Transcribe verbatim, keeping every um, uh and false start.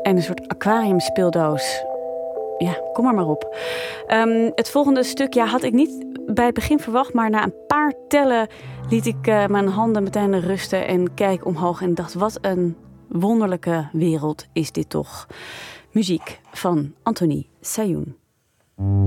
En een soort aquariumspeeldoos. Ja, kom er maar op. Um, het volgende stuk ja, had ik niet bij het begin verwacht, maar na een paar tellen liet ik uh, mijn handen meteen rusten en kijk omhoog en dacht, wat een wonderlijke wereld is dit toch. Muziek van Anthony Sayoun.